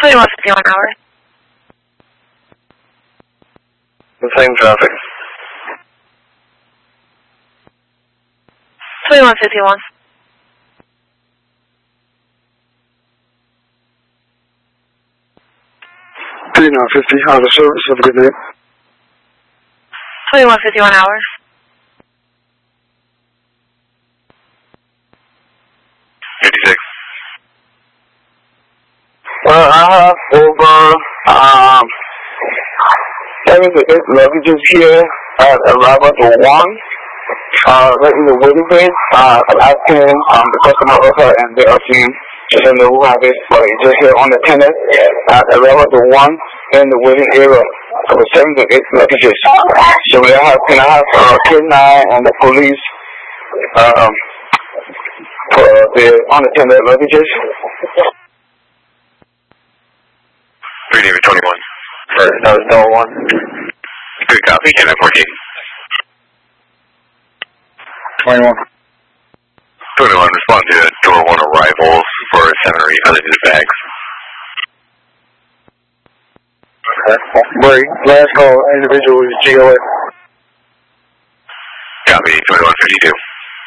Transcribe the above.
2151 hour. The same traffic. 2151. 3950, out of service, have a good night. 2151 hour. Well, I have over 7 to 8 luggages here at arrival to 1. Right in the waiting bay. I'm asking the customer also and the team to know who have it, but it's just here on the tenant at arrival to 1 in the waiting area for 7 to 8 luggages. So can I have K9 and the police for the unattended luggages? 3 David 21. That was Delta 1. Good copy, and I'm 14. 21. 21, respond to door 1 arrivals for 7 or 8 unattended bags. Okay. Break. Last call, individual is GOA. Copy, 2152.